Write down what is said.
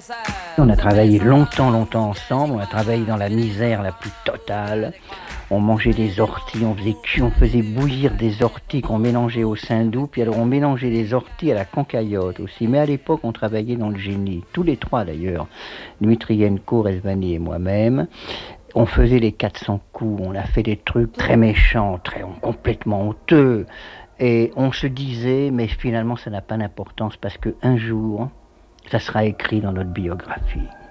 On a travaillé longtemps ensemble, on a travaillé dans la misère la plus totale. On mangeait des orties, on faisait bouillir des orties qu'on mélangeait au saindoux, puis alors on mélangeait les orties à la cancaillote aussi. Mais à l'époque, on travaillait dans le génie, tous les trois d'ailleurs, Dmitrienko, Rezvani et moi-même. On faisait les 400 coups, on a fait des trucs très méchants, complètement honteux. Et on se disait, mais finalement ça n'a pas d'importance parce qu'un jour, ça sera écrit dans notre biographie.